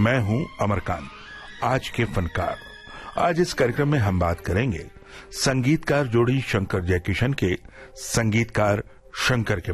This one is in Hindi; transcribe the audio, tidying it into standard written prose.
मैं हूं अमरकांत, आज के फनकार। आज इस कार्यक्रम में हम बात करेंगे संगीतकार जोड़ी शंकर जयकिशन के संगीतकार शंकर के